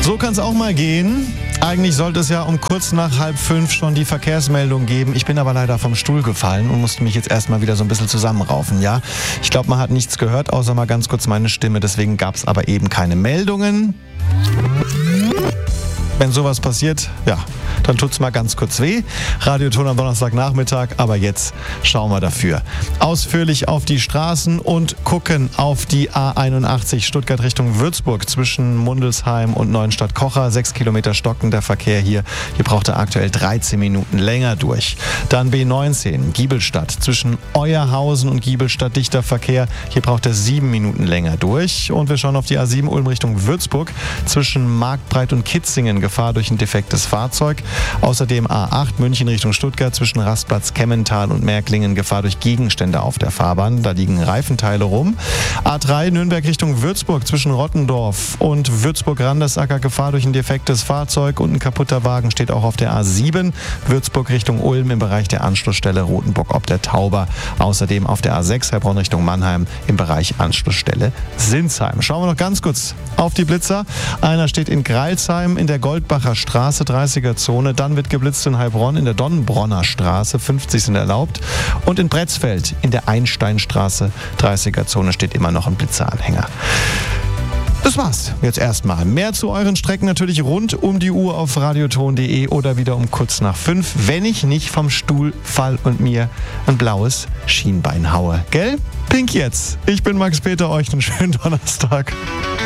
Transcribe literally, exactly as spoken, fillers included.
So kann es auch mal gehen. Eigentlich sollte es ja um kurz nach halb fünf schon die Verkehrsmeldung geben. Ich bin aber leider vom Stuhl gefallen und musste mich jetzt erstmal wieder so ein bisschen zusammenraufen. Ja, ich glaube, man hat nichts gehört, außer mal ganz kurz meine Stimme. Deswegen gab es aber eben keine Meldungen. Wenn sowas passiert, ja, dann tut's mal ganz kurz weh. Radioton am Donnerstagnachmittag, aber jetzt schauen wir dafür ausführlich auf die Straßen und gucken auf die A einundachtzig Stuttgart Richtung Würzburg zwischen Mundelsheim und Neuenstadt-Kocher. Sechs Kilometer stockender Verkehr hier. Hier braucht er aktuell dreizehn Minuten länger durch. Dann B neunzehn Giebelstadt zwischen Euerhausen und Giebelstadt dichter Verkehr. Hier braucht er sieben Minuten länger durch. Und wir schauen auf die A sieben Ulm Richtung Würzburg zwischen Marktbreit und Kitzingen. Gefahr durch ein defektes Fahrzeug. Außerdem A acht München Richtung Stuttgart zwischen Rastplatz Kemmental und Märklingen. Gefahr durch Gegenstände auf der Fahrbahn. Da liegen Reifenteile rum. A drei Nürnberg Richtung Würzburg zwischen Rottendorf und Würzburg-Randersacker. Gefahr durch ein defektes Fahrzeug und ein kaputter Wagen steht auch auf der A sieben. Würzburg Richtung Ulm im Bereich der Anschlussstelle Rothenburg ob der Tauber. Außerdem auf der A sechs Heilbronn Richtung Mannheim im Bereich Anschlussstelle Sinsheim. Schauen wir noch ganz kurz auf die Blitzer. Einer steht in Greilsheim in der Goldbacher Straße, dreißiger Zone. Dann wird geblitzt in Heilbronn in der Donnenbronner Straße, fünfzig sind erlaubt. Und in Bretzfeld in der Einsteinstraße, dreißiger Zone, steht immer noch ein Blitzeranhänger. Das war's jetzt erstmal. Mehr zu euren Strecken natürlich rund um die Uhr auf radioton punkt de oder wieder um kurz nach fünf, wenn ich nicht vom Stuhl fall und mir ein blaues Schienbein haue. Gell? Pink jetzt. Ich bin Max Peter, euch einen schönen Donnerstag.